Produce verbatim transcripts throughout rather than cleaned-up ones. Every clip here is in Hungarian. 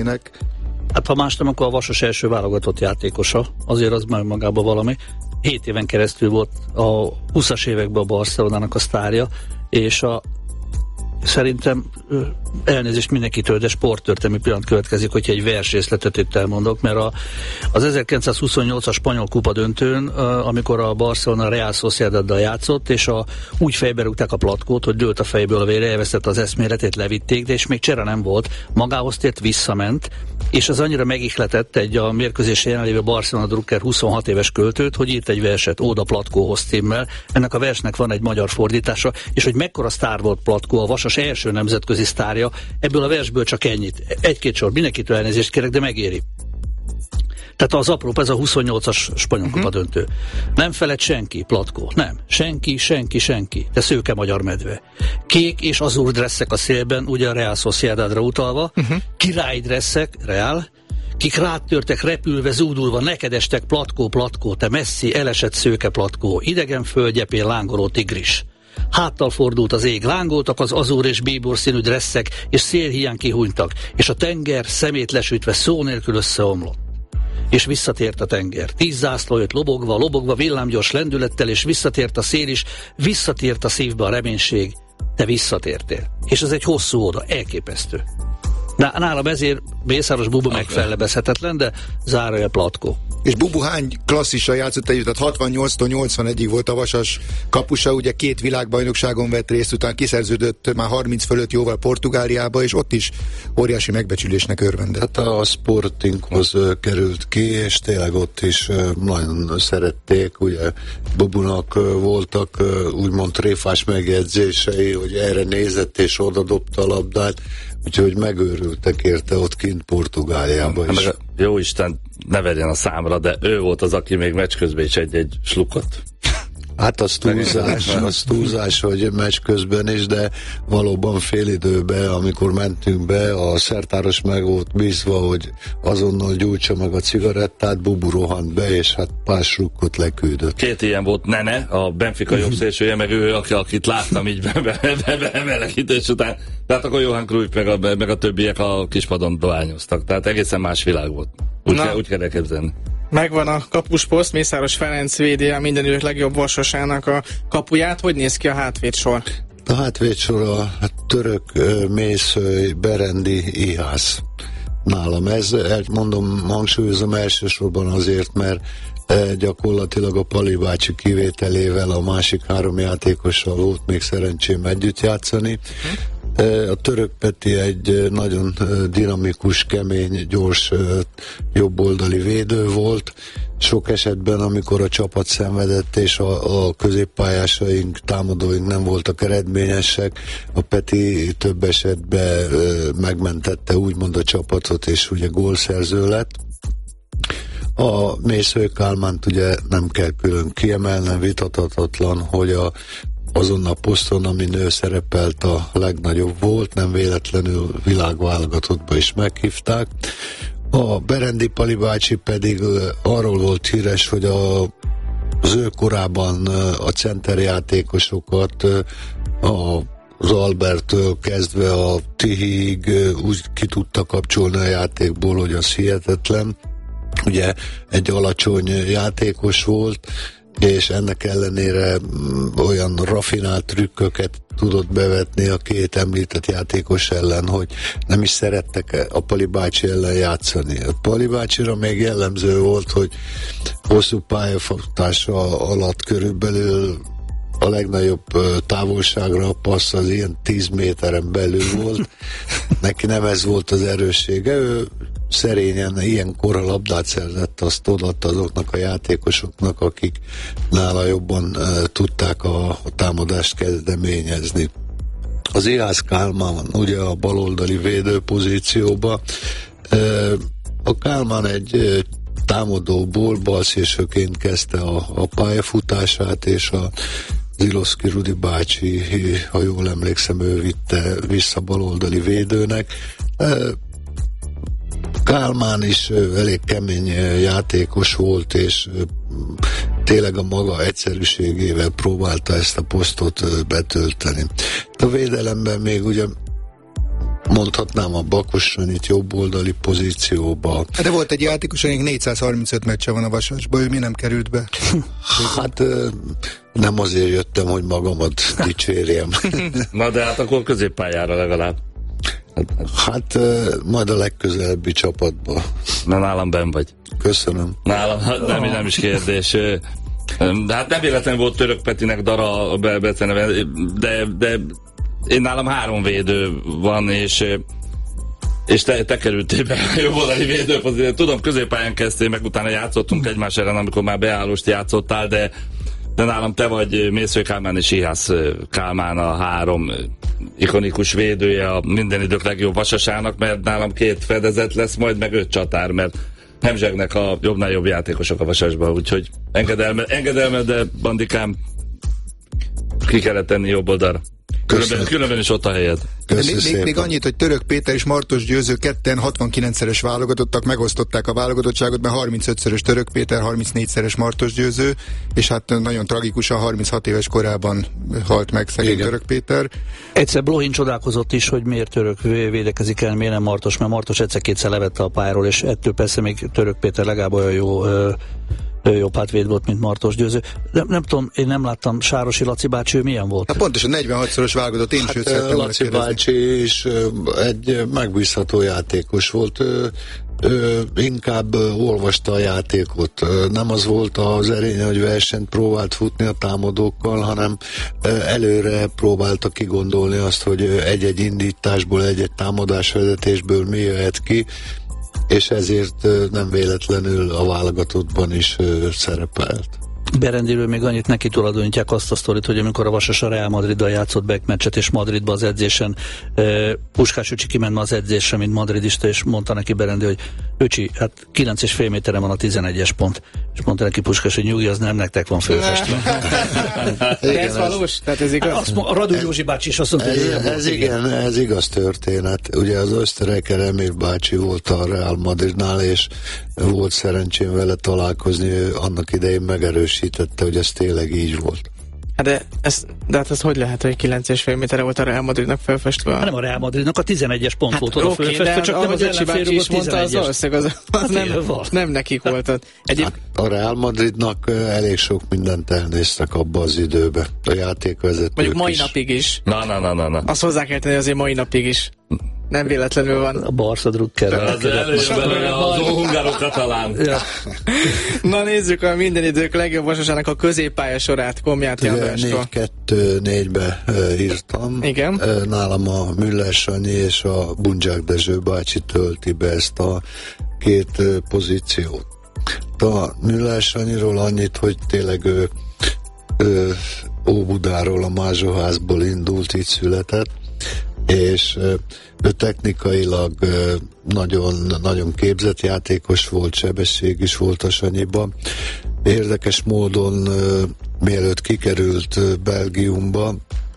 Hát ha más nem, akkor a Vasas első válogatott játékosa, azért az már magában valami. Hét éven keresztül volt a huszas években a Barcelonának a sztárja, és a szerintem elnézést mindenkitől, de sporttörténelmi pillanat következik, hogyha egy versrészletet itt elmondok, mert a, az ezerkilencszázhuszonnyolcas spanyol kupa döntőn, amikor a Barcelona Real Sociedaddal játszott, és a, úgy fejbe rúgták a platkót, hogy dőlt a fejből a vére, elvesztette az eszméletét, levitték, de és még csere nem volt, magához tért, visszament, és az annyira megihletett egy a mérkőzés jelenlévő Barcelona Drucker huszonhat éves költőt, hogy írt egy verset Óda Platkóhoz címmel. Ennek a versnek van egy magyar fordítása, és hogy mekkora sztár volt Platkó, a Vasas első nemzetközi sztárja, ebből a versből csak ennyit. Egy-két sor, mindenkitől elnézést kérek, de megéri. Tehát az apróbb, ez a huszonnyolcas spanyol kupa uh-huh. döntő. Nem feled senki, Platkó. Nem. Senki, senki, senki. De szőke magyar medve. Kék és azur dresszek a szélben, ugye a Real Sociedadra utalva. Uh-huh. Király dresszek, Real. Kik rád törtek repülve, zúdulva, neked estek, Platkó, Platkó, te messzi, elesett szőke Platkó, idegen földgyepén lángoló tigris. Háttal fordult az ég, lángoltak az azúr és bíbor színű dresszek, és szélhiány kihúnytak, és a tenger szemét lesütve szó nélkül összeomlott. És visszatért a tenger. Tíz zászló jött lobogva, lobogva villámgyors lendülettel, és visszatért a szél is, visszatért a szívbe a reménység. Te visszatértél. És ez egy hosszú óda, elképesztő. Nálam ezért Mészáros Bubu okay. megfellebezhetetlen, de zárója Platkó. És Bubu hány klasszissal játszott együtt? Tehát hatvannyolctól nyolcvanegyig volt a Vasas kapusa, ugye két világbajnokságon vett részt, után kiszerződött már harminc fölött jóval Portugáliába, és ott is óriási megbecsülésnek örvendett. Hát a Sportinghoz került ki, és tényleg ott is nagyon szerették, ugye Bubunak voltak úgymond tréfás megjegyzései, hogy erre nézett és oda dobta a labdát, úgyhogy megőrültek érte ott kint Portugáliában is. Jó Isten, ne verjen a számra, de ő volt az, aki még meccs közben is egy-egy slukot. Hát az túlzás, az túlzás, hogy meccs közben is, de valóban fél időben, amikor mentünk be, a szertáros meg volt bízva, hogy azonnal gyújtsa meg a cigarettát, Bubu rohant be, és hát pár slukkot leküldött. Két ilyen volt Nene, a Benfica jobb szélsője, meg ő, akit láttam így bemelekítés után. Tehát akkor Johan Cruyff meg a, meg a többiek a kispadon dohányoztak. Tehát egészen más világ volt. Úgy, kell, úgy kell elképzelni. Megvan a kapusposzt, Mészáros Ferenc védi a minden idők legjobb Vasasának a kapuját. Hogy néz ki a hátvédsor? A hátvédsor a török, Mészöly, Berendi, Ihász. Nálam ez, mondom, hangsúlyozom elsősorban azért, mert gyakorlatilag a Pali bácsi kivételével a másik három játékossal volt még szerencsém együtt játszani. A Török Peti egy nagyon dinamikus, kemény, gyors, jobboldali védő volt. Sok esetben, amikor a csapat szenvedett, és a, a középpályásaink, támadóink nem voltak eredményesek, a Peti több esetben megmentette úgymond a csapatot, és ugye gólszerző lett. A Mészöly Kálmánt ugye nem kell külön kiemelnem, vitathatatlan, hogy a azon a poszton, amin ő szerepelt, a legnagyobb volt, nem véletlenül világválogatottba is meghívták. A Berendi Pali bácsi pedig arról volt híres, hogy a, az ő korában a centerjátékosokat a az Alberttől kezdve a Tihiig úgy ki tudta kapcsolni a játékból, hogy az hihetetlen. Ugye egy alacsony játékos volt, és ennek ellenére olyan rafinált trükköket tudott bevetni a két említett játékos ellen, hogy nem is szerettek a Pali bácsi ellen játszani. A Pali bácsira még jellemző volt, hogy hosszú pályafutása alatt körülbelül a legnagyobb távolságra a passz az ilyen tíz méteren belül volt. Neki nem ez volt az erőssége, ő szerényen ilyenkor a labdát szerzett, azt odaadta azoknak a játékosoknak, akik nála jobban uh, tudták a, a támadást kezdeményezni. Az Ihász Kálmán van ugye a baloldali védő pozícióba. Uh, a Kálmán egy uh, támadóból balszélsőként kezdte a, a pályafutását, és a Ziloszki Rudi bácsi, ha jól emlékszem, ő vitte vissza baloldali védőnek. Uh, Kálmán is elég kemény játékos volt, és tényleg a maga egyszerűségével próbálta ezt a posztot betölteni. A védelemben még ugye mondhatnám a Bakos Sanyit jobboldali pozícióba. De volt egy játékos, akinek négyszázharmincöt meccse van a Vasasban, ő mi nem került be? Hát nem azért jöttem, hogy magamat dicsérjem. Na de hát akkor középpályára legalább. Hát majd a legközelebbi csapatba. Na nálam benn vagy. Köszönöm. Nálam, nem, nem is kérdés. De hát nem véletlenül volt Török Petinek dara a beceneve, de, de én nálam három védő van, és és te, te kerültél be a jobboldali védőpozíciót. Tudom, középpályán kezdtél, meg utána játszottunk egymás ellen, amikor már beállóst játszottál, de, de nálam te vagy Mésző Kálmán és Ihász Kálmán a három ikonikus védője a minden idők legjobb Vasasának, mert nálam két fedezet lesz, majd meg öt csatár, mert hemzsegnek a jobbnál jobb játékosok a Vasasban, úgyhogy engedelme, engedelme, de bandikám, ki kellett tenni jobb oldalra. Különben, különben is ott a helyed. Még, még annyit, hogy Török Péter és Martos Győző ketten hatvankilencszeres válogatottak, megosztották a válogatottságot, mert harmincötszörös Török Péter, harmincnégyszeres Martos Győző, és hát nagyon tragikusan harminchat éves korában halt meg szegény Török Péter. Egyszer Blohin csodálkozott is, hogy miért Török védekezik el, miért nem Martos, mert Martos egyszer-kétszer levette a pályáról, és ettől persze még Török Péter legalább olyan jó ö, jobb hátvéd volt, mint Martos Győző. Nem, nem tudom, én nem láttam, Sárosi Laci bácsi, ő milyen volt? Hát pontosan negyvenhatszoros válogatott, én hát, sőt szerettem Laci bácsi is egy megbízható játékos volt. Ő, ő inkább olvasta a játékot. Nem az volt az erénye, hogy versenyt próbált futni a támadókkal, hanem előre próbálta kigondolni azt, hogy egy-egy indításból, egy-egy támadásvezetésből mi jöhet ki, és ezért nem véletlenül a válogatottban is szerepelt. Berendiről még annyit neki tulajdonítják azt a sztorit, hogy amikor a Vasas a Real Madriddal játszott back meccset, és Madridba az edzésen e, Puskás öcsi kiment ma az edzésre, mint madridista, és mondta neki Berendi, hogy öcsi, hát kilenc és fél méteren van a tizenegyes pont. És mondta neki Puskás, hogy nyugi, az nem nektek van fölfestve. De ez valós? Tehát ez igaz? Azt mondta, a Radu Józsi bácsi is azt mondta, ez, hogy ez, igen, ez igaz történet. Ugye az Ösztereke Emir bácsi volt a Real Madridnál, és volt szerencsém vele találkozni, ő annak idején megerősítette, hogy ez tényleg így volt. Hát de, ez, de hát ez hogy lehet, hogy kilenc és fél méterre volt a Real Madridnak felfestve? Hát nem a Real Madridnak, a tizenegyes pont hát volt oda okay, felfestve, csak nem az ellenfélről is mondta, az valószínűleg az, az hát nem, nem nekik volt. Egyéb... Hát a Real Madridnak elég sok mindent elnéztek abba az időbe. A játékvezetők mondjuk mai is. napig is. Na, na, na, na, na. Azt hozzá kell tenni, azért mai napig is. Nem véletlenül van. A Barca Drucker. Az előbb az hungárok katalán. Ja. Na nézzük a minden idők legjobb Vasasának a középpálya sorát, Komjáti Andrástól. négy kettő négybe uh, írtam. Igen. Uh, nálam a Müller Sanyi és a Bundzsák Dezső bácsi tölti be ezt a két uh, pozíciót. A Müller Sanyiról annyit, hogy tényleg ő uh, Óbudáról, a Mázsóházból indult, így született, és uh, ő technikailag uh, nagyon, nagyon képzett játékos volt, sebesség is volt a Sanyiban. Érdekes módon uh, mielőtt kikerült uh, Belgiumba,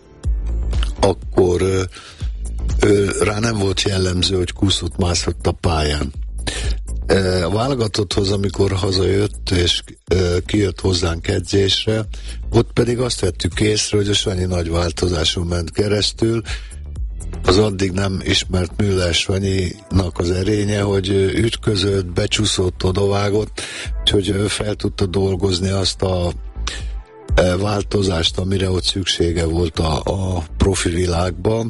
akkor uh, ő, rá nem volt jellemző, hogy kúszott mászott a pályán. Uh, a válogatotthoz, amikor hazajött és uh, kijött hozzánk edzésre, ott pedig azt vettük észre, hogy a Sanyi nagy változáson ment keresztül. Az addig nem ismert Müller Sanyinak az erénye, hogy ütközött, becsúszott, odavágott, úgyhogy fel tudta dolgozni azt a változást, amire ott szüksége volt a, a profi világban.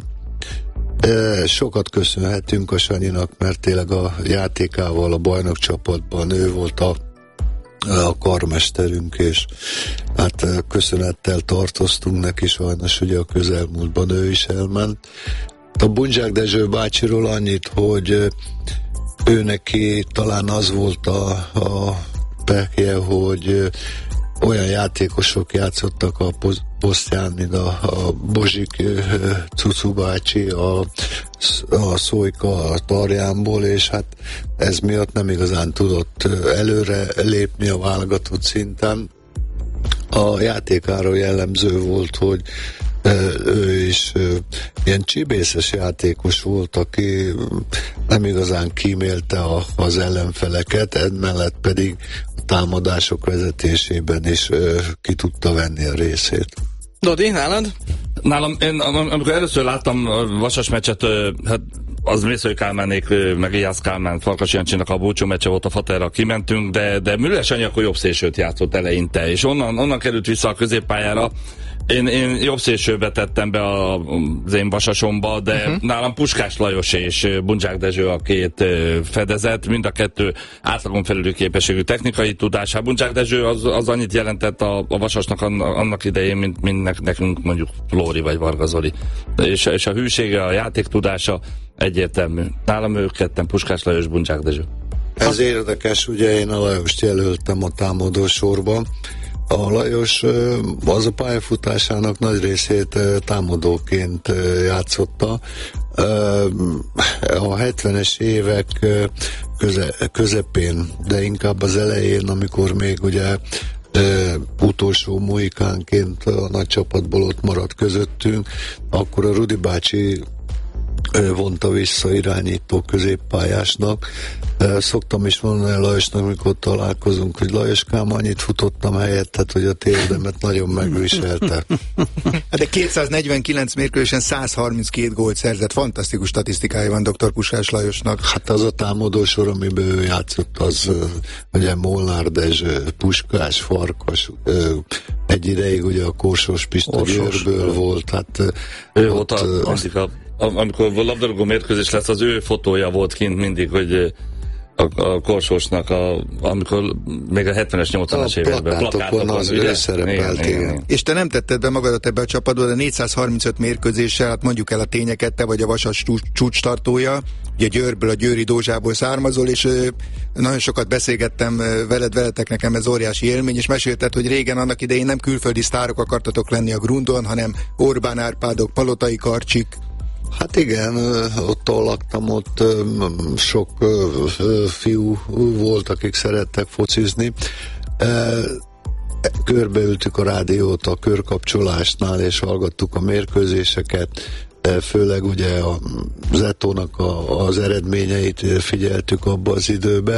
Sokat köszönhetünk a Sanyinak, mert tényleg a játékával a bajnokcsapatban ő volt a, a karmesterünk, és hát köszönettel tartoztunk neki, sajnos ugye a közelmúltban ő is elment. A Bundzsák Dezső bácsiról annyit, hogy ő neki talán az volt a, a pekje, hogy olyan játékosok játszottak a posztján, mint a, a Bozsik Cucu bácsi, a, a Szójka a Tarjánból, és hát ez miatt nem igazán tudott előre lépni a válogatott szinten. A játékáról jellemző volt, hogy ő is ilyen csibészes játékos volt, aki nem igazán kímélte a, az ellenfeleket, emellett pedig a támadások vezetésében is ki tudta venni a részét. Dodi, nálad? Nálam, én amikor először láttam a Vasas meccset, hát az Mészői Kálmánék, meg Ijász Kálmán, Farkas Jancsinak a búcsú meccse volt, a Faterra kimentünk, de, de Müller Sanyi akkor jobb szélsőt játszott eleinte, és onnan, onnan került vissza a középpályára. Én, én jobb szélsőbe tettem be a, az én vasasomba, de uh-huh. nálam Puskás Lajos és Bundzsák Dezső a két fedezet, mind a kettő átlagon felüli képességű technikai tudásá. Bundzsák Dezső az, az annyit jelentett a, a vasasnak annak, annak idején, mint, mint nekünk mondjuk Flóri vagy Varga Zoli. És, és a hűsége, a játéktudása egyértelmű. Nálam ők ketten, Puskás Lajos, Bundzsák Dezső. Ez érdekes, ugye én a Lajost jelöltem a támadó sorban. A Lajos az a pályafutásának nagy részét támadóként játszotta. A hetvenes évek köze, közepén, de inkább az elején, amikor még ugye utolsó mohikánként a nagy csapatból ott maradt közöttünk, akkor a Rudi bácsi vonta vissza irányító középpályásnak. Szoktam is mondani Lajosnak, mikor találkozunk, hogy Lajoskám, annyit futottam helyettet, hogy a térdemet nagyon megviselte. De kétszáznegyvenkilenc mérkőzésen száz harminckét gólt szerzett, fantasztikus statisztikája van dr. Puskás Lajosnak. Hát az a támadósor, amiben ő játszott, az ugye Molnár Dezső, Puskás, Farkas, egy ideig ugye a Korsós Pista Győrből volt. Hát ő volt a, azt... a amikor labdarúgó mérkőzés lesz, az ő fotója volt kint mindig, hogy a, a Korsósnak, a, amikor még a hetvenes, nyolcvanas években plakátokon az ő szerepelt. És te nem tetted be magadat ebbe a csapatba, de négyszázharmincöt mérkőzéssel, hát mondjuk el a tényeket, te vagy a Vasas csúcstartója, ugye Győrből, a Győri Dózsából származol, és nagyon sokat beszélgettem veled, veletek, nekem ez óriási élmény, és mesélted, hogy régen annak idején nem külföldi sztárok akartatok lenni a Grundon, hanem Orbán Árpádok, Palotai Karcsik. Hát igen, ott laktam, ott sok fiú volt, akik szerettek focizni. Körbeültük a rádiót a körkapcsolásnál, és hallgattuk a mérkőzéseket, főleg ugye a Zetónak a, az eredményeit figyeltük abba az időbe,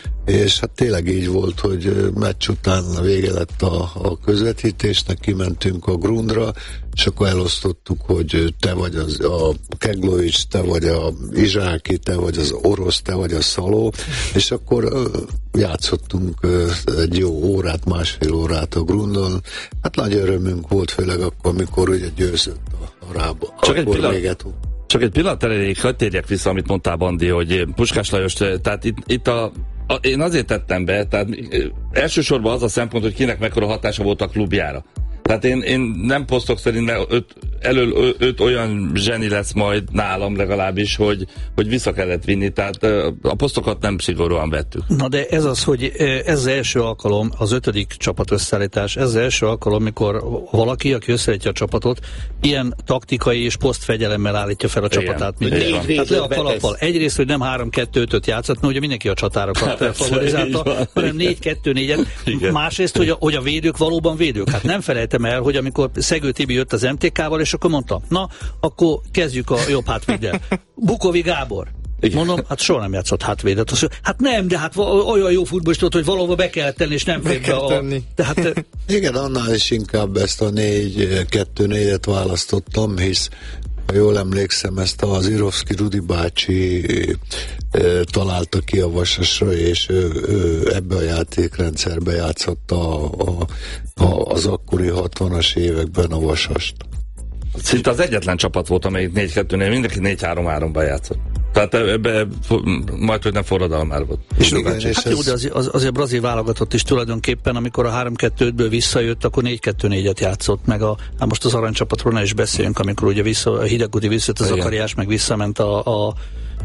és hát tényleg így volt, hogy meccs után vége lett a, a közvetítésnek, kimentünk a Grundra, és akkor elosztottuk, hogy te vagy az, a Keglovics, te vagy a Izsáki, te vagy az Orosz, te vagy a Szaló, és akkor uh, játszottunk uh, egy jó órát, másfél órát a Grundon. Hát nagy örömünk volt, főleg akkor, amikor ugye győzött a, a Rába. Csak egy pillanat. Csak egy pillanat elég, hogy térjek vissza, amit mondtál, Bandi, hogy Puskás Lajos, tehát itt, itt a A, én azért tettem be, tehát elsősorban az a szempont, hogy kinek mekkora hatása volt a klubjára. Tehát én, én nem posztok szerint, mert öt, elől öt olyan zseni lesz majd nálam legalábbis, hogy, hogy vissza kellett vinni, tehát a posztokat nem szigorúan vettük. Na de ez az, hogy ez az első alkalom, az ötödik csapat összeállítás, ez az első alkalom, mikor valaki, aki összeállítja a csapatot, ilyen taktikai és posztfegyelemmel állítja fel a igen, csapatát. Tehát le a kalappal. Egyrészt, hogy nem három kettő ötöt játszott, mert ugye mindenki a csatárokat favorizálta, hanem négy kettő négyet. Másrészt, hogy a, hogy a védők valóban védők. Hát nem felejtem el, hogy amikor Szegő Tibi jött az em té ká-val, és akkor mondta, na, akkor kezdjük a jobb hátvéddel. Bukovi Gábor. Igen. Mondom, hát soha nem játszott hátvédet. Azt, hát nem, de hát olyan jó futbolist volt, hogy valahova be kellett tenni, és nem be kell a... tenni. Tehát, igen, annál is inkább ezt a négy kettő négyet választottam, hisz ha jól emlékszem, ezt az Irovszki Rudi bácsi e, találta ki a Vasasra, és ő, ő ebbe a játékrendszerbe játszotta a, a, a, az akkori hatvanas években a Vasast. Szinte az egyetlen csapat volt, amelyik négy kettő négy, mindenki négy három háromban játszott. Tehát ebbe majd, hogy nem forradalom már volt. És igen, és hát jó, de az, az, azért a brazil válogatott is tulajdonképpen, amikor a három kettő ötből visszajött, akkor négy kettő négyet játszott, meg a, hát most az aranycsapatról ne is beszéljünk, amikor ugye vissza, a Hidegkúti visszajött, az Zakariás, meg visszament a, a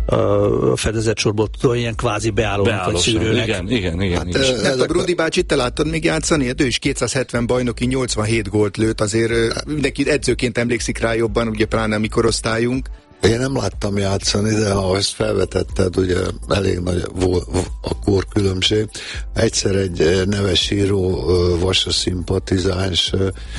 a fedezett sorból ilyen kvázi beállónak vagy szűrőnek. Igen, igen, igen. Hát, igen. Ez a Brudi bácsit te láttad még játszani? Hát ő is kétszázhetven bajnoki, nyolcvanhét gólt lőtt, azért mindenki edzőként emlékszik rá jobban, ugye pláne a mi korosztályunk. Én nem láttam játszani, de ha ezt felvetetted, ugye elég nagy volt a korkülönbség. Egyszer egy neves író, Vasas szimpatizáns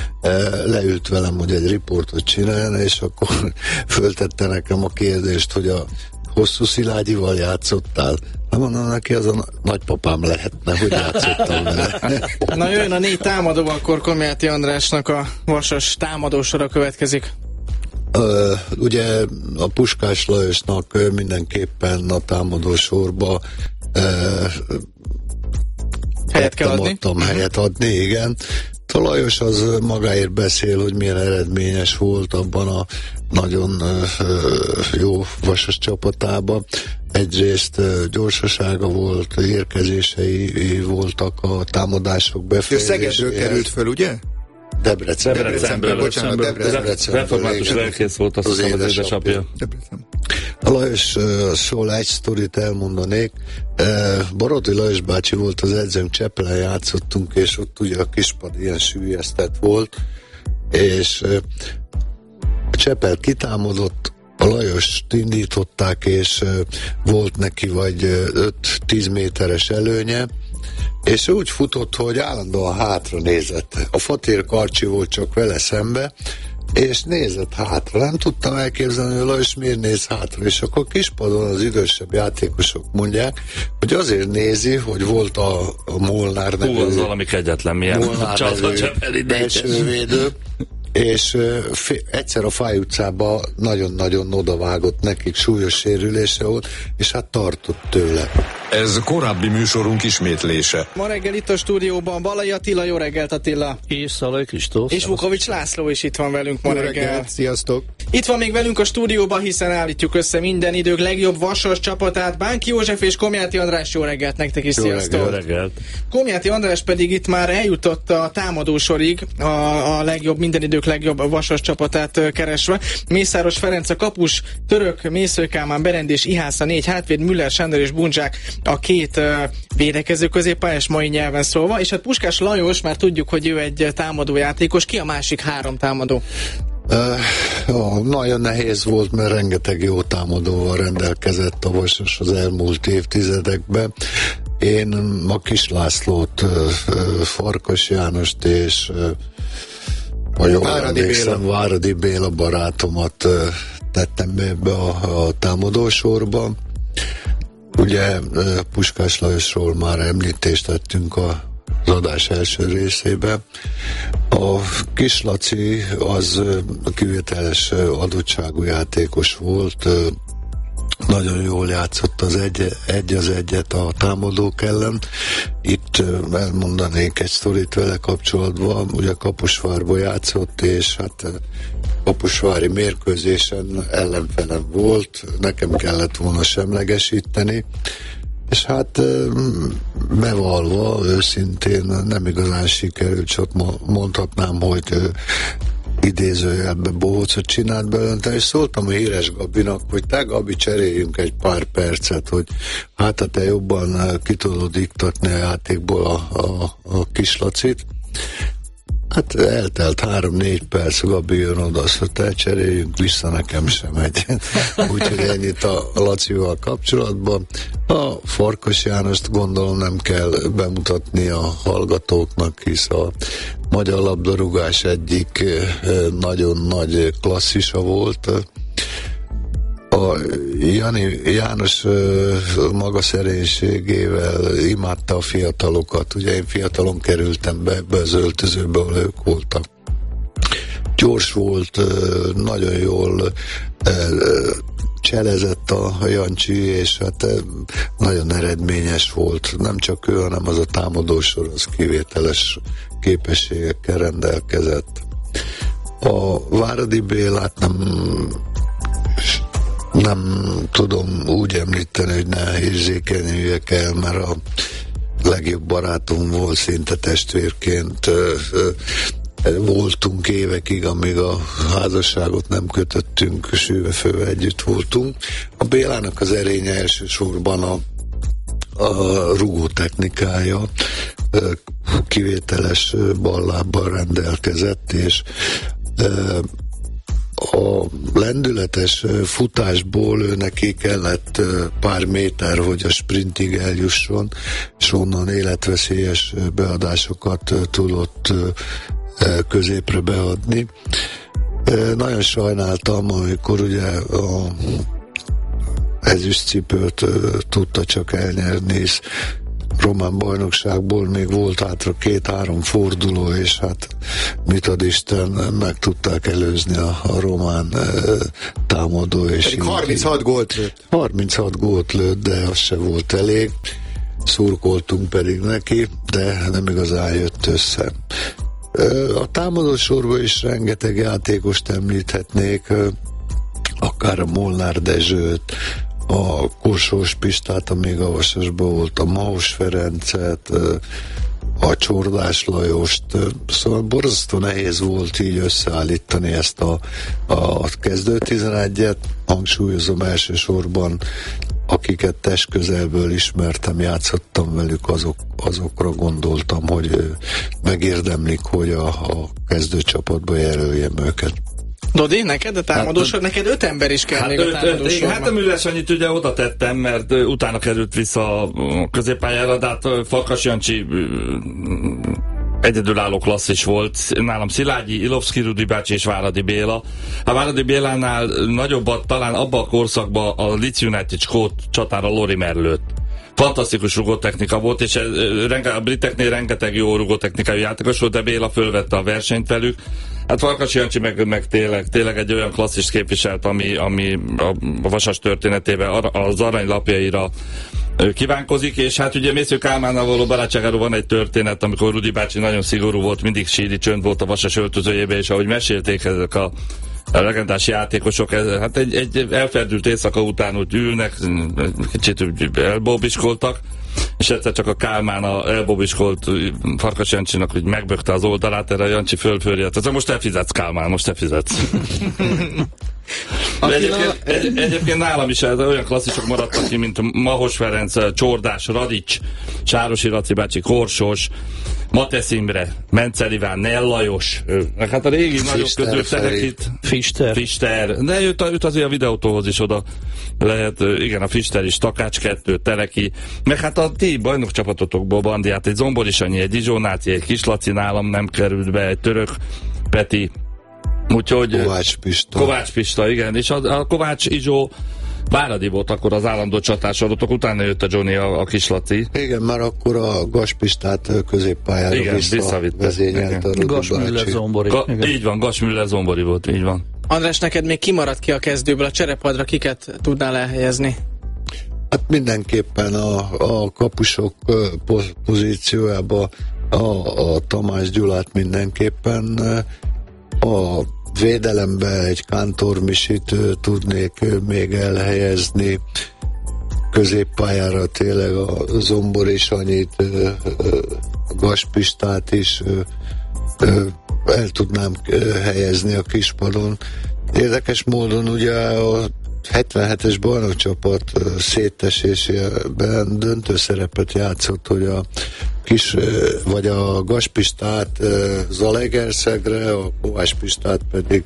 leült velem, hogy egy riportot csinálna, és akkor föltette nekem a kérdést, hogy a Hosszú Szilágyival játszottál? Nem mondom neki, az a nagypapám lehetne, hogy játszottam vele. Na jön a négy támadó, akkor Komjáti Andrásnak a Vasas támadósora következik. Uh, ugye a Puskás Lajosnak mindenképpen a támadó sorba uh, helyet kell adni. Adtam helyet adni, igen. A Lajos az magáért beszél, hogy milyen eredményes volt abban a nagyon uh, jó vasas csapatában. Egyrészt gyorsasága volt, érkezései voltak a támadások befejezéséhez. Szegedről került föl, ugye? Debrecen. Debrecenből, bocsánat, Debrecen. Református lelkész volt, azt hiszem az édesapja. A Lajos, uh, szól egy sztorit elmondanék. Uh, Baróti Lajos bácsi volt az edzőm, Csepelen játszottunk, és ott ugye a kispad ilyen sűjesztett volt, és uh, a Csepel kitámadott, a Lajost indították, és uh, volt neki vagy öt-tíz méteres előnye, és úgy futott, hogy állandóan hátra nézett. A Fatér Karcsi volt csak vele szembe, és nézett hátra. Nem tudtam elképzelni, hogy Lajos miért néz hátra. És akkor kispadon az idősebb játékosok mondják, hogy azért nézi, hogy volt a, a Molnár nevű. Hú, az valami kegyetlen, milyen Molnár nevű belsővédő, és f- egyszer a Fáj utcába nagyon-nagyon odavágott, nekik súlyos sérülése volt, és hát tartott tőle. Ez korábbi műsorunk ismétlése. Ma reggel itt a stúdióban Balai Attila, jó reggelt Attila! És Szalai Kristóf. És Vukovics László is itt van velünk ma Jó reggel. reggelt, sziasztok! Itt van még velünk a stúdióban, hiszen állítjuk össze minden idők legjobb vasas csapatát. Bánki József és Komjáti András, jó reggelt nektek is, Jó sziasztok! Jó reggelt. Komjáti András pedig itt már eljutott a támadósorig, a, a legjobb, minden idők legjobb vasas csapatát keresve. Mészáros Ferenc a kapus, Török, Mésző Kálmán, Berendi és Ihász a négy hátvéd, Müller Sándor és Buncsák a két uh, védekező középpályás, mai nyelven szólva, és hát Puskás Lajos, már tudjuk, hogy ő egy támadó játékos. Ki a másik három támadó? Uh, ó, nagyon nehéz volt, mert rengeteg jó támadóval rendelkezett a Vasas az elmúlt évtizedekben. Én a Kis Lászlót, uh, uh, Farkas Jánost és uh, ha jól Váradi emlékszem, Béla. Váradi Béla barátomat uh, tettem be ebbe a, a támadósorba. Ugye uh, Puskás Lajosról már említést tettünk a az adás első részében. A Kis Laci az kivételes adottságú játékos volt, nagyon jól játszott az egy, egy az egyet a támadók ellen. Itt elmondanék egy sztorit vele kapcsolatban, ugye Kaposvárba játszott, és hát kaposvári mérkőzésen ellenfelem volt, nekem kellett volna semlegesíteni, és hát bevallva, őszintén nem igazán sikerült, csak mondhatnám, hogy idézőjelben bohócot csinált belőle, és szóltam a híres Gabinak, hogy te Gabi, cseréljünk egy pár percet, hogy hát ha te jobban ki tudod iktatni a játékból a, a, a Kis Lacit. Hát eltelt három-négy perc, Gabi jön oda, azt mondta, cseréljünk vissza, nekem sem megy. Úgyhogy ennyit a Lacival kapcsolatban. A Farkas Jánost gondolom nem kell bemutatni a hallgatóknak, hisz a magyar labdarúgás egyik nagyon nagy klasszisa volt. A Jani, János maga szerénységével imádta a fiatalokat. Ugye én fiatalon kerültem be ebbe az öltözőbe, ahol ők voltak. Gyors volt, nagyon jól cselezett a Jancsi, és hát nagyon eredményes volt. Nem csak ő, hanem az a támadósor, az kivételes képességekkel rendelkezett. A Váradi Bélát nem nem tudom úgy említeni, hogy ne érzékenyüljek el, mert a legjobb barátom volt, szinte testvérként voltunk évekig, amíg a házasságot nem kötöttünk, sűvefővel együtt voltunk. A Bélának az erénye elsősorban a, a rugó technikája, kivételes ballábbal rendelkezett, és a lendületes futásból ő neki kellett pár méter, hogy a sprintig eljusson, és onnan életveszélyes beadásokat tudott középre beadni. Nagyon sajnáltam, amikor ugye a ezüstcipőt tudta csak elnyerni, és román bajnokságból még volt hátra két-három forduló, és hát mit ad Isten, meg tudták előzni a, a román e, támadó. És Pedig harminchat gólt lőtt. harminchat gólt lőtt, de az se volt elég. Szurkoltunk pedig neki, de nem igazán jött össze. A támadó sorban is rengeteg játékost említhetnék, akár a Molnár Dezsőt, a Korsós Pistát, amíg a Vasasban volt, a Mahos Ferencet, a Csordás Lajost, szóval borzasztó nehéz volt így összeállítani ezt a, a kezdő tizenegyet, hangsúlyozom elsősorban, akiket testközelből ismertem, játszottam velük, azok, azokra gondoltam, hogy megérdemlik, hogy a, a kezdőcsapatba jelöljem őket. Dodi, neked a támadósor, hát, neked öt ember is kell hát még öt, a támadósorban. Hát a Müller Sanyit ugye oda tettem, mert utána került vissza a középpályára, de hát Farkas Jancsi egyedülálló klasszis volt. Nálam Szilágyi, Ilovszki Rudi bácsi és Váradi Béla. A Váradi Bélánál nagyobbat talán abban a korszakban a Leeds United skót csatára Lorimer lőtt. Fantasztikus rugótechnika volt, és a briteknél rengeteg jó rugótechnikai játékos volt, de Béla fölvette a versenyt velük. Hát Farkas Jancsi meg, meg tényleg, tényleg egy olyan klasszist képviselt, ami, ami a Vasas történetében az aranylapjaira kívánkozik, és hát ugye Mésző Kálmánnal való barátságáról van egy történet, amikor Rudi bácsi nagyon szigorú volt, mindig síri csönd volt a Vasas öltözőjében, és ahogy mesélték ezek a a legendás játékosok, ez, hát egy, egy elferdült éjszaka után úgy ülnek, kicsit elbóbiskoltak, és egyszer csak a Kálmán a elbobiskolt Farkas Jancsinak úgy megbökte az oldalát, erre a Jancsi fölfőri, tehát most te fizetsz, Kálmán, most te fizetsz. De egyébként, egy, egyébként nálam is olyan klasszisok maradtak ki, mint Mahos Ferenc, Csordás, Radics, Sárosi Raci bácsi, Korsós, Matesz Imre, Mencel Iván, Nell Lajos, hát a régi nagyobb közül Telekit, Fister. Fister, de őt, őt azért a videótóhoz is oda lehet, igen, a Fister is, Takács kettő, Teleki, meg hát a ti bajnokcsapatotokból Bandiát, egy Zombori Sanyi, egy Izsónáci, egy Kislaci, nálam nem került be, egy Török Peti, úgyhogy Kovács Pista. Kovács Pista, igen, és a, a Kovács Izsó Váradi volt akkor az állandó csatásorotok, utána jött a Johnny, a, a Kislaci. Igen, már akkor a Gaspistát középpályára igen, visszavezényelt a Gas Müller Zombori. Ga, így van, Gas Müller Zombori volt, így van. András, neked még kimaradt ki a kezdőből, a cserepadra kiket tudnál elhelyezni? Hát mindenképpen a, a kapusok pozíciójába a, a Tamás Gyulát mindenképpen, a védelembe egy Kántor Misit tudnék még elhelyezni, középpályára tényleg a Zombori Sanyit, a Gaspistát is el tudnám helyezni a kispadon. Érdekes módon ugye a hetvenhetes bajnokcsapat szétesésében döntő szerepet játszott, hogy a kis, vagy a Gaspistát Zalaegerszegre, a Kovács Pistát pedig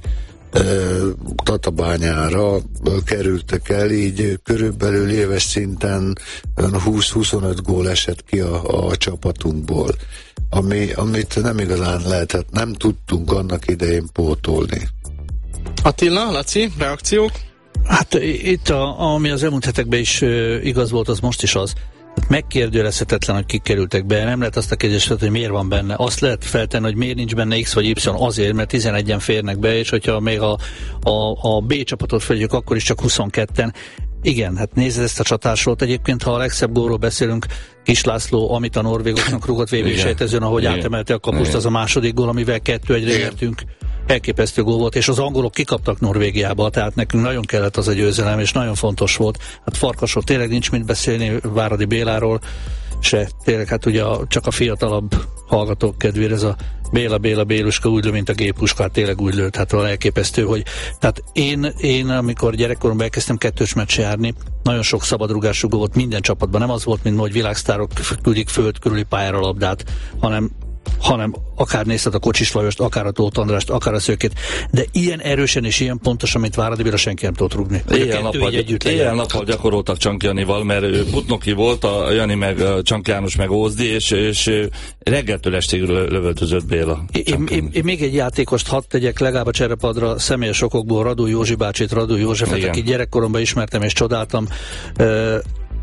Tatabányára kerültek el, így körülbelül éves szinten húsz-huszonöt gól esett ki a, a csapatunkból, ami, amit nem igazán lehetett, nem tudtunk annak idején pótolni. Attila, Laci, reakciók? Hát itt, a, ami az elmúlt hetekben is uh, igaz volt, az most is az. Megkérdőjelezhetetlen, hogy kik kerültek be. Nem lehet azt a kérdést, hogy miért van benne. Azt lehet feltenni, hogy miért nincs benne X vagy Y, azért, mert tizenegyen férnek be, és hogyha még a, a, a B csapatot fegyük, akkor is csak huszonketten. Igen, hát nézd ezt a csatásolt. Egyébként, ha a legszebb gólról beszélünk, Kis László, amit a norvégoknak rúgott vé bé-sejtezőn, ahogy igen, átemelte a kapuszt, igen, az a második gól, amivel kettő egyre nyertünk. Elképesztő gól volt, és az angolok kikaptak Norvégiába, tehát nekünk nagyon kellett az a győzelem, és nagyon fontos volt. Hát Farkasról tényleg nincs mit beszélni, Váradi Béláról se, tényleg hát ugye a, csak a fiatalabb hallgatók kedvére ez a Béla, Béla, Béluska úgy lő, mint a gépuska, hát tényleg úgy lőtt, hát valami elképesztő, hogy tehát én, én amikor gyerekkoromban elkezdtem kettős meccs járni, nagyon sok szabadrugású gól volt minden csapatban, nem az volt, mint hogy világsztárok küldik föld körüli pályára labdát, hanem hanem akár nézted a Kocsis Lajost, akár a Tóth Andrást, akár a Szőkét, de ilyen erősen és ilyen pontos, amit Váradi Béla senki nem tudott rúgni. Éjjel-nappal gyakoroltak Csank Janival, mert ő Putnoki volt, a Jani meg a Csank János meg Ózdi, és, és reggeltől estig lövöldözött Béla. Én, én, én még egy játékost hadd tegyek legalább a cserepadra személyes okokból, Radó Józsi bácsit, Radó Józsefet, akit gyerekkoromban ismertem és csodáltam.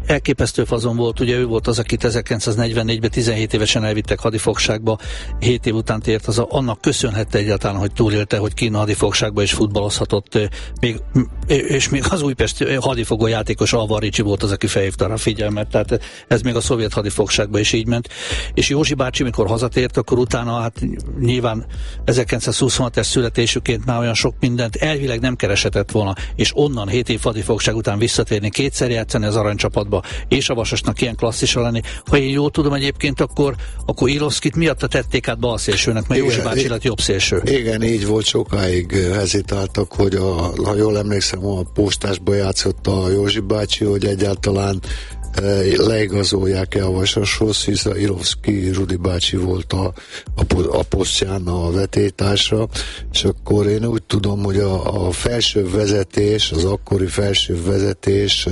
elképesztő fazon volt, ugye ő volt az, akit ezerkilencszáznegyvennégyben tizenhét évesen elvittek hadifogságba, hét év után tért az, annak köszönhette egyáltalán, hogy túlélte, hogy Kína hadifogságba is futballozhatott, még, és még az Újpest hadifogó játékos Alvar Ricsi volt az, aki felhívta rá figyelmet, tehát ez még a szovjet hadifogságba is így ment, és Józsi bácsi, mikor hazatért, akkor utána hát nyilván ezerkilencszázhuszonhat-es születésüként már olyan sok mindent elvileg nem kereshetett volna, és onnan hét év hadifogság után visszatérni, kétszer játszani az aranycsapatba, és a Vasasnak ilyen klasszisa lenni. Ha én jól tudom egyébként, akkor, akkor Ilovszkit miatt tették át balszélsőnek, mert Józsi bácsi lett jobb szélső. Igen, így volt, sokáig hezitáltak, hogy a, ha jól emlékszem, a postásba játszott a Józsi bácsi, hogy egyáltalán leigazolják-e a Vasashoz, hisz a Ilovszki Rudi bácsi volt a, a, a posztján a vetélytársa, és akkor én úgy tudom, hogy a, a felső vezetés, az akkori felső vezetés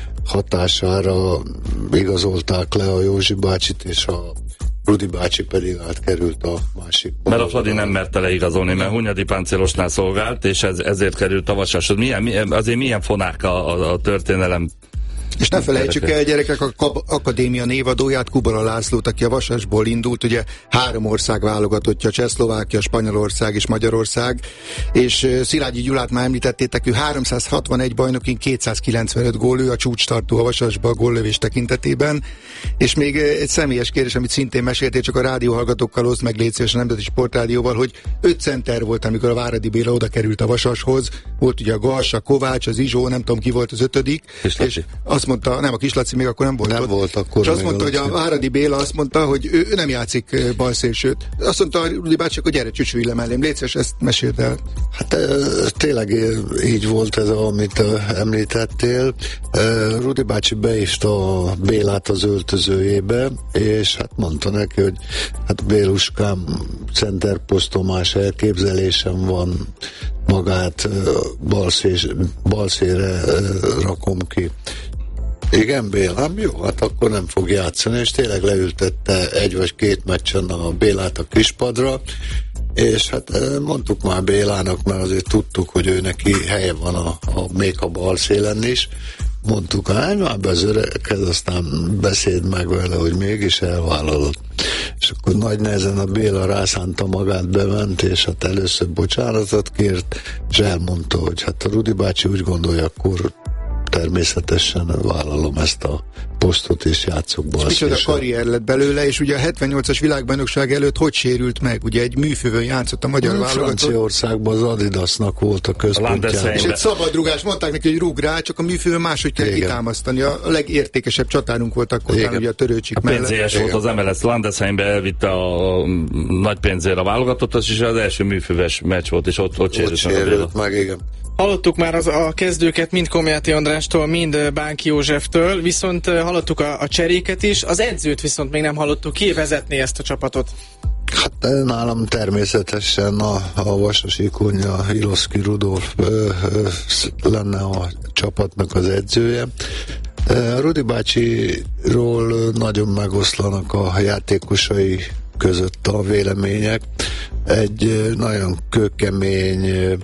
hatására igazolták le a Józsi bácsit, és a Rudi bácsi pedig átkerült a másik. Mert a Fradi nem merte leigazolni, mert Hunyadi páncélosnál szolgált, és ez, ezért került a Vasashoz. Milyen, milyen, azért milyen fonák a, a, a történelem. És ne felejtsük el, gyerekek, a Kab- akadémia névadóját, Kubala Lászlót, aki a Vasasból indult, ugye három ország válogatottja, Csehszlovákia, Spanyolország és Magyarország, és uh, Szilágyi Gyulát már említettétek, ő háromszázhatvanegy bajnokin kétszázkilencvenöt gól, ő a csúcstartó a Vasasba a góllövés tekintetében, és még uh, egy személyes kérdés, amit szintén meséltél, csak a rádióhallgatókkal oszd meg, légy szíves, a Nemzeti Sportrádióval, hogy öt center volt, amikor a Váradi Béla oda került a Vasashoz, volt ugye a Galsa, Kovács, az Izsó, nem tudom ki volt az ötödik, és azt mondta, nem, a Kislaci még akkor nem volt nem ott. volt akkor. És azt mondta, hogy a Váradi Béla azt mondta, hogy ő, ő nem játszik balszélsőt. Azt mondta a Rudi bácsi, hogy gyere, csücsülj le mellém, légy szíves, ezt meséld el. Hát tényleg így volt ez, amit említettél. Rudi bácsi beista a Bélát az öltözőjébe, és hát mondta neki, hogy hát Béluskám, centerposzton más elképzelésem van, magát balszére rakom ki. Igen, Bélám, jó, hát akkor nem fog játszani, és tényleg leültette egy vagy két meccsen a Bélát a kispadra, és hát mondtuk már Bélának, mert azért tudtuk, hogy ő neki helye van a, a még a balszélen is, mondtuk, hát már be az öreghez, aztán beszéd meg vele, hogy mégis elvállalod. És akkor nagy nehezen a Béla rászánta magát, bement, és hát először bocsánatot kért, és elmondta, hogy hát a Rudi bácsi úgy gondolja, akkor természetesen vállalom ezt a posztot, és játszok balszélsőn. És micsoda karrier lett belőle, és ugye a hetvennyolcas világbajnokság előtt hogy sérült meg? Ugye egy műfővön játszott a magyar válogatott. Franciaországban az Adidasnak volt a központján. És egy szabadrugás, mondták neki, hogy rúg rá, csak a műfőn máshogy kell igen. kitámasztani. A legértékesebb csatárunk volt akkor, talán ugye a Törőcsik mellett. Pénzélyes volt az em el es Landesheimbe, elvitte a, a nagy pénzért a válogatottat, és az első műfőves meccs volt, és ott, ott sérült meg, igen. Hallottuk már az, a kezdőket mind Komjáti Andrástól, mind Bánki Józseftől, viszont hallottuk a, a cseréket is, az edzőt viszont még nem hallottuk. Ki vezetné ezt a csapatot? Hát nálam természetesen a, a vasasi Kunya Ilovszki Rudolf ö, ö, lenne a csapatnak az edzője. Rudi bácsiról nagyon megoszlanak a játékosai között a vélemények. Egy nagyon kőkemény,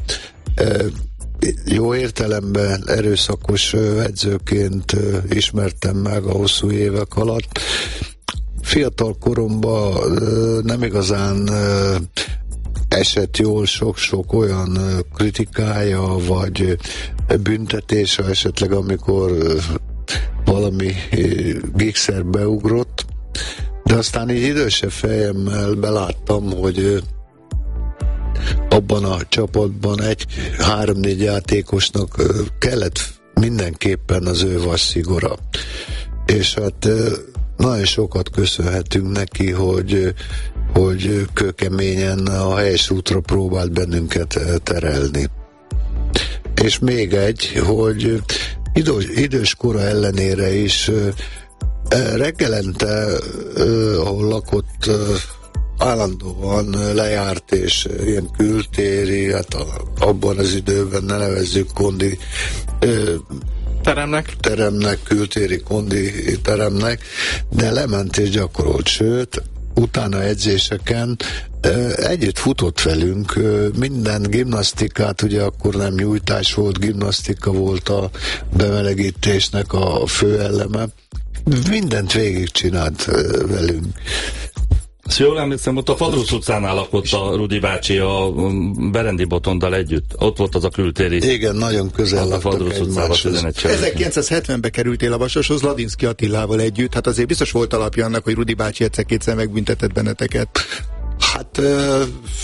jó értelemben erőszakos edzőként ismertem meg a hosszú évek alatt. Fiatal koromban nem igazán esett jól sok-sok olyan kritikája, vagy büntetése esetleg, amikor valami gigszer beugrott, de aztán így idősebb fejemmel beláttam, hogy abban a csapatban egy három-négy játékosnak kellett mindenképpen az ő vasszigora. És hát nagyon sokat köszönhetünk neki, hogy, hogy kőkeményen a helyes útra próbált bennünket terelni. És még egy, hogy idős, idős kora ellenére is reggelente, ahol lakott, állandóan lejárt, és ilyen kültéri, hát a, abban az időben ne nevezzük kondi ö, teremnek. teremnek, kültéri kondi teremnek, de lement és gyakorolt, sőt, utána edzéseken Együtt futott velünk, minden gimnasztikát, ugye akkor nem nyújtás volt, gimnasztika volt a bemelegítésnek a fő eleme. Mindent végigcsinált velünk. Ezt jól emlékszem, ott a Fadrusz utcánál lakott a Rudi bácsi a Berendi Botondal együtt. Ott volt az a kültéri. Igen, nagyon közel laktak egymáshoz. ezerkilencszázhetvenben kerültél a Vasashoz Ladinszky Attilával együtt. Hát azért biztos volt alapja annak, hogy Rudi bácsi egyszer-kétszer megbüntetett benneteket. Hát uh,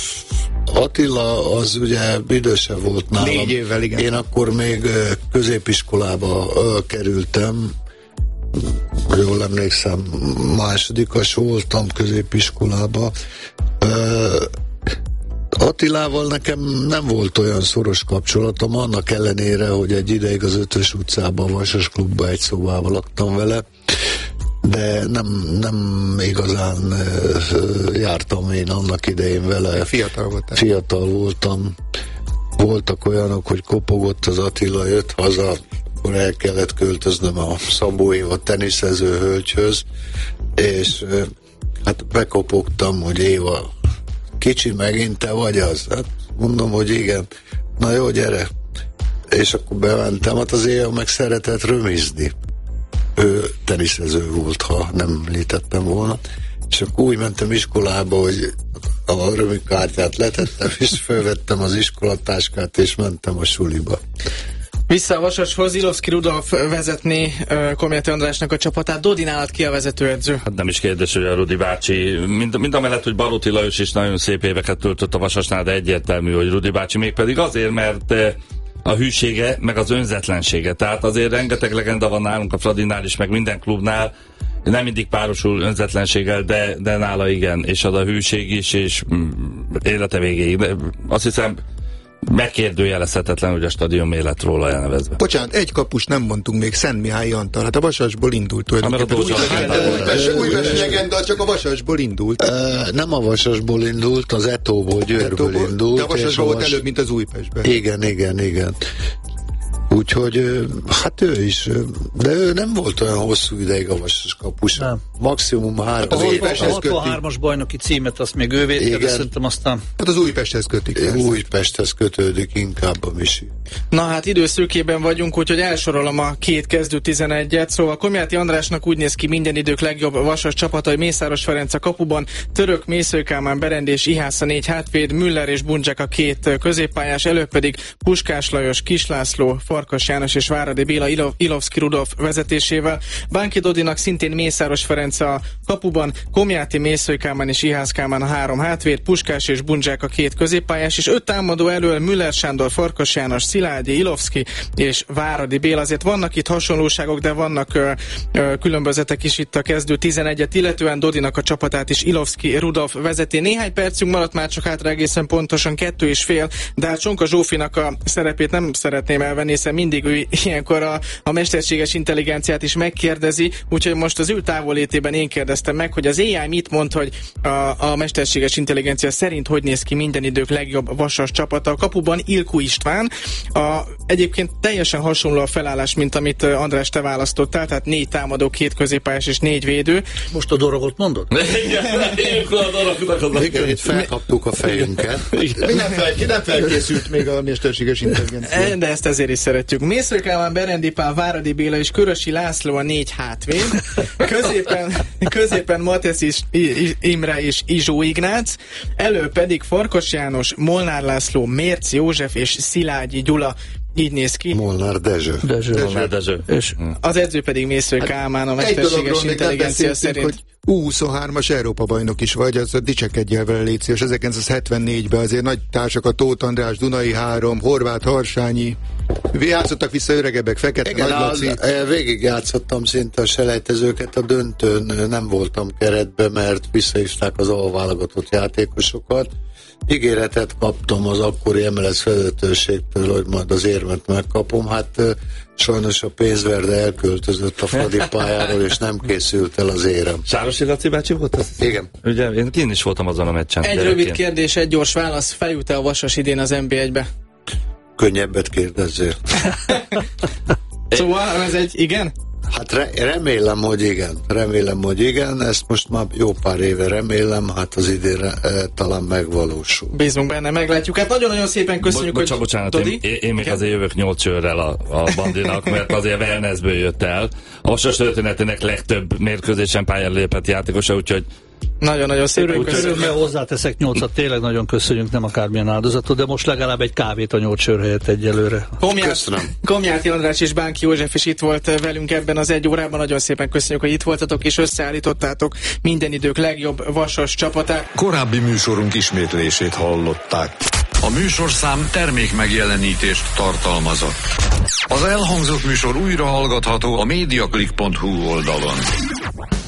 Attila az ugye idősebb volt nálam. Négy évvel, igen. Én akkor még uh, középiskolába uh, kerültem. Jól emlékszem, másodikas voltam középiskolába. Uh, Attilával nekem nem volt olyan szoros kapcsolatom, annak ellenére, hogy egy ideig az Ötös utcában, a Vasas klubban egy szobában laktam vele, de nem, nem igazán uh, jártam én annak idején vele. Fiatal voltál. Fiatal voltam. Voltak olyanok, hogy kopogott az Attila, jött haza, akkor el kellett költöznöm a Szabó Éva teniszező hölgyhöz, és uh, hát bekopogtam, hogy Éva, kicsi megint te vagy az? Hát mondom, hogy igen. Na jó, gyere. És akkor bementem, hát az Éva meg szeretett römizni. Ő teniszező volt, ha nem említettem volna. És akkor úgy mentem iskolába, hogy a römikártyát letettem, és felvettem az iskolatáskát, és mentem a suliba. Vissza a Vasashoz, Ilovszky Rudolf vezetné uh, Komjáti Andrásnak a csapatát. Dodi, nálad ki a vezetőedző? Hát nem is kérdés, hogy a Rudi bácsi, mind, mind a mellett, hogy Baróti Lajos is nagyon szép éveket töltött a Vasasnál, de egyértelmű, hogy Rudi bácsi mégpedig azért, mert a hűsége, meg az önzetlensége. Tehát azért rengeteg legenda van nálunk a Fradinál is, meg minden klubnál, nem mindig párosul önzetlenséggel, de, de nála igen, és az a hűség is, és mm, élete végéig. De azt hiszem, megkérdőjelezhetetlen, hogy a stadion élet róla elnevezve. Bocsánat, egy kapus nem mondtunk még, Szent Mihály Antal. Hát a Vasasból indult tulajdonképpen. Újpest legenda, csak a Vasasból indult. Uh, nem a Vasasból indult, az Etóból, Győrből indult. De a Vasasból volt előbb, mint az Újpestben. Igen, igen, igen. Úgyhogy, hát ő is, de ő nem volt olyan hosszú ideig a Vasas kapus. Nem. Maximum három. Hát az a hatvanhármas bajnoki címet azt még ő védte, de szerintem aztán... Hát az Újpesthez kötik. Újpesthez kötődik inkább a Misi. Na hát időszűkében vagyunk, úgyhogy elsorolom a két kezdő tizenegyet. Szóval Komjáti Andrásnak úgy néz ki minden idők legjobb Vasas csapata, hogy Mészáros Ferenc a kapuban, Török, Mészöly Kálmán, Berendi és Ihász a négy hátvéd, Müller és Buncsák a két középpályás, előbb pedig Puskás Lajos, Kis László, Farkas János és Váradi Béla Ilov, Ilovszky Rudolf vezetésével. Bánki Dodinak szintén Mészáros Ferenc a kapuban, Komjáti, Mészöly Kálmán és Ihász Kálmán a három hátvéd, Puskás és Buncsák a két középpályás, és öt támadó elől Müller Sándor, Farkas János, Szilágyi, Ilovszky és Váradi Béla. Azért vannak itt hasonlóságok, de vannak ö, ö, különbözetek is itt a kezdő tizenegyet, illetően Dodinak a csapatát is Ilovszky Rudolf vezeti. Néhány percünk maradt már csak hátra, egészen pontosan kettő és fél, de hát Csonka Zsófinak a szerepét nem szeretném elvenni, hiszen mindig ő ilyenkor a, a mesterséges intelligenciát is megkérdezi, úgyhogy most az ő távolétében én kérdeztem meg, hogy az á i mit mond, hogy a, a mesterséges intelligencia szerint hogy néz ki minden idők legjobb Vasas csapata. A kapuban Ilkó István, a, egyébként teljesen hasonló a felállás, mint amit András te választottál, tehát négy támadó, két középpályás és négy védő. Most a dorogot mondod? Igen, itt felkaptuk a fejünket. Mi nem, fel, nem felkészült még a mesterséges intelligencia. De ezt ezért is szeretjük. Mészöly Kálmán, Berendi Pál, Váradi Béla és Körösi László a négy hátvéd. Középen, középen Matesz is, Imre és Izsó Ignác. Elő pedig Farkas János, Molnár László, Mérc József és Szilágyi Gyula. Így néz ki. Molnár Dezső. Dezső. Molnár Dezső. És az edző pedig Mészöly Kálmán, a mesterséges intelligencia szerint. Hogy U huszonhármas Európa bajnok is vagy, az dicsekedjél vele, légy szíves. ezerkilencszázhetvennégyben azért nagy társak, a Tóth András, Dunai három, Horváth Harsányi, játszottak vissza öregebbek, Fekete, igen, Nagy Laci. Az, végig játszottam szinte a selejtezőket, a döntőn nem voltam keretbe, mert visszahívták az alválogatott játékosokat. Ígéretet kaptam az akkori em el es vezetőségtől, hogy majd az érmet megkapom. Hát sajnos a pénzverde elköltözött a Fradi pályáról, és nem készült el az érem. Sárosi Laci bácsi volt az? Igen. Ugye, én én is voltam azon a meccsen. Egy gyerekként. rövid kérdés, egy gyors válasz. Feljut-e a Vasas idén az en bé egybe? Könnyebbet kérdezzél. Szóval ez egy igen? Hát re- remélem, hogy igen. Remélem, hogy igen. Ezt most már jó pár éve remélem, hát az idén e, talán megvalósul. Bízunk benne, meglátjuk. Hát nagyon-nagyon szépen köszönjük, Bo- hogy... Bocsánat, én, én még azért jövök nyolc csőrrel a, a bandinak, mert azért wellnessből jött el. A Vasas történetének legtöbb mérkőzésen pályán lépett játékosa, úgyhogy nagyon-nagyon szépen köszönjük. Örömmel hozzáteszek nyolcat, tényleg nagyon köszönjük, nem akármilyen áldozatot, de most legalább egy kávét a nyolc sör helyett egyelőre. Komját, Köszönöm. Komjáti András és Bánki József is itt volt velünk ebben az egy órában. Nagyon szépen köszönjük, hogy itt voltatok és összeállítottátok minden idők legjobb Vasas csapatát. Korábbi műsorunk ismétlését hallották. A műsorszám termék megjelenítést tartalmazott. Az elhangzott műsor újra hallgatható a mediaclick pont hu oldalon.